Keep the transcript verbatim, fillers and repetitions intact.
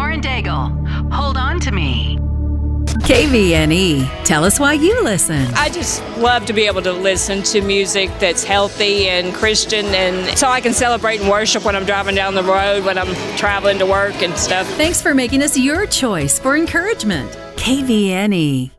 Lauren Daigle. Hold on to me. K V N E. Tell us why you listen. I just love to be able to listen to music that's healthy and Christian, and so I can celebrate and worship when I'm driving down the road, when I'm traveling to work and stuff. Thanks for making us your choice for encouragement. K V N E.